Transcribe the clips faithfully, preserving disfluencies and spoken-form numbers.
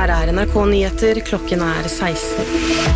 Her er N R K Nyheter, klokken er seksten.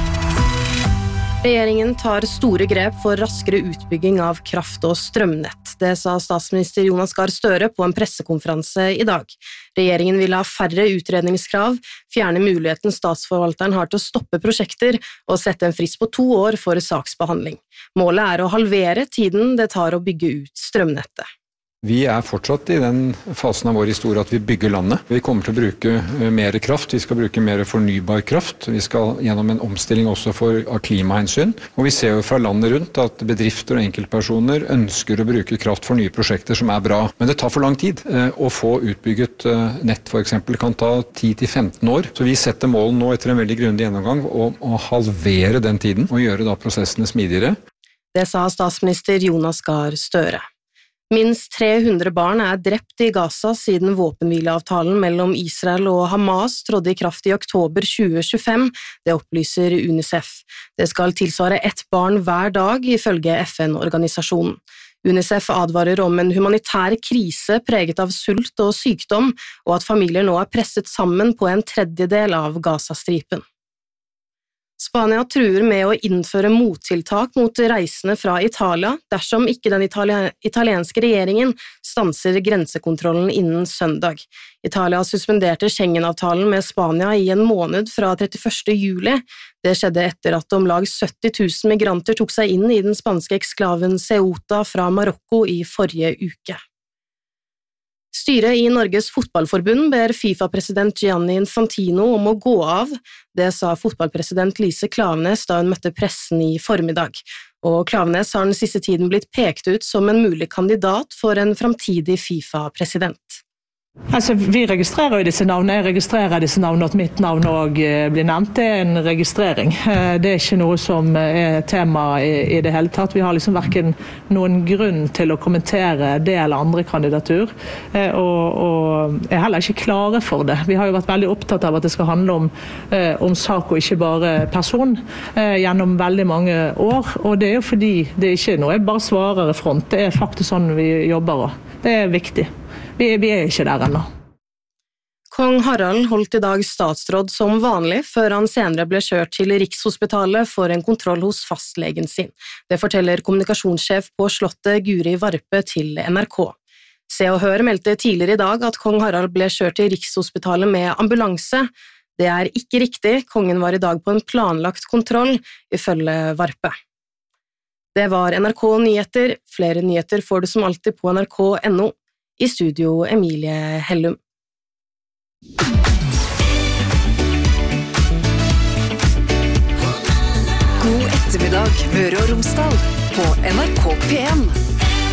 Regjeringen tar store grep for raskere utbygging av kraft- og strømnett. Det sa statsminister Jonas Gahr Støre på en pressekonferanse i dag. Regjeringen vil ha færre utredningskrav, fjerne muligheten statsforvalteren har til å stoppe prosjekter og sette en frist på to år for saksbehandling. Målet er å halvere tiden det tar å bygge ut strømnettet. Vi er fortsatt i den fasen av vår historie at vi bygger landet. Vi kommer til å bruke mer kraft, vi skal bruke mer fornybar kraft. Vi skal gjennom en omstilling også for, av klimahensyn. Og vi ser jo fra landet rundt at bedrifter og enkeltpersoner ønsker å bruke kraft for nye prosjekter som er bra. Men det tar for lang tid. Å få utbygget nett for eksempel kan ta ti til femten år. Så vi setter målen nå etter en veldig grundig gjennomgang om å halvere den tiden og gjøre da prosessene smidigere. Det sa statsminister Jonas Gahr Støre. Minst tre hundre barn er drept i Gaza siden våpenhvileavtalen mellom Israel og Hamas trådte i kraft i oktober tjue tjuefem, det opplyser UNICEF. Det skal tilsvare ett barn hver dag ifølge F N-organisasjonen. UNICEF advarer om en humanitær krise preget av sult og sykdom, og at familier nå er presset sammen på en tredjedel av Gazastripen. Spania truer med å innføre mottiltak mot reisende fra Italia dersom ikke den italia- italienske regjeringen stanser grensekontrollen innen søndag. Italia suspenderte Schengen-avtalen med Spania i en måned fra trettiførste juli. Det skjedde etter at om lag sytti tusen migranter tok seg inn i den spanske eksklaven Ceuta fra Marokko i forrige uke. Styret i Norges fotballforbund ber FIFA-president Gianni Infantino om å gå av. Det sa fotballpresident Lise Klaveness da hun møtte pressen i formiddag. Og Klaveness har den siste tiden blitt pekt ut som en mulig kandidat for en framtidig FIFA-president. Altså, vi registrerer jo disse navnene. Jeg registrerer disse navnene at mitt navn også blir nevnt. Det er en registrering. Det er ikke noe som er tema i, i det hele tatt. Vi har liksom hverken noen grunn til å kommentere det eller andre kandidatur, og, og er heller ikke klare for det. Vi har jo vært veldig opptatt av at det skal handle om, om sak og ikke bare person gjennom veldig mange år, og det er jo fordi det ikke er noe jeg bare svarer i front. Det er faktisk sånn vi jobber, og det er viktig. Vi, vi er ikke der ennå. Kong Harald holdt i dag statsråd som vanlig, før han senere ble kjørt til Rikshospitalet for en kontroll hos fastlegen sin. Det forteller kommunikasjonssjef på Slottet Guri Varpe til N R K. Se og Hør meldte tidligere i dag at kong Harald ble kjørt til Rikshospitalet med ambulanse. Det er ikke riktig, kongen var i dag på en planlagt kontroll, ifølge Varpe. Det var N R K Nyheter. Flere nyheter får du som alltid på N R K punktum N O. I studio Emilie Hellum. God ettermiddag, Møre og Romsdal, på N R K P en.